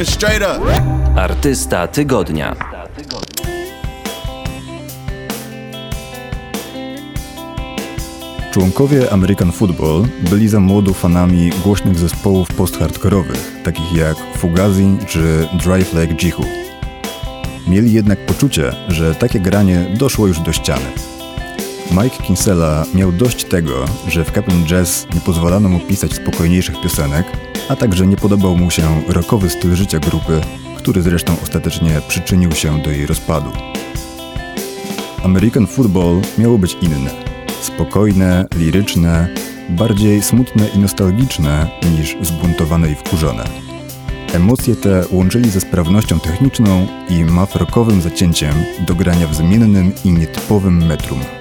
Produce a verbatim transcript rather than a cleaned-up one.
talking straight up. Artysta tygodnia. Członkowie American Football byli za młodu fanami głośnych zespołów post-hardkorowych, takich jak Fugazi czy Drive Like Jehu. Mieli jednak poczucie, że takie granie doszło już do ściany. Mike Kinsella miał dość tego, że w Cap'n Jazz nie pozwalano mu pisać spokojniejszych piosenek, a także nie podobał mu się rockowy styl życia grupy, który zresztą ostatecznie przyczynił się do jej rozpadu. American Football miało być inne. Spokojne, liryczne, bardziej smutne i nostalgiczne niż zbuntowane i wkurzone. Emocje te łączyli ze sprawnością techniczną i math rockowym zacięciem do grania w zmiennym i nietypowym metrum.